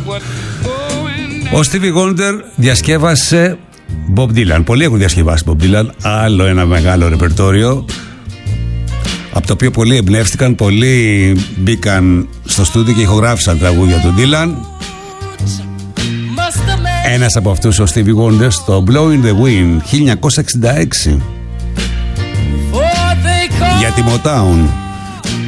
Ο Stevie Wonder διασκεύασε Bob Dylan. Πολλοί έχουν διασκευάσει Bob Dylan. Άλλο ένα μεγάλο ρεπερτόριο, από το οποίο πολλοί εμπνεύστηκαν, πολλοί μπήκαν στο στούντιο και ηχογράφησαν τραγούδια του Dylan. Ένας από αυτούς, ο Stevie Wonder, στο Blowing the Wind 1966 για τη Motown.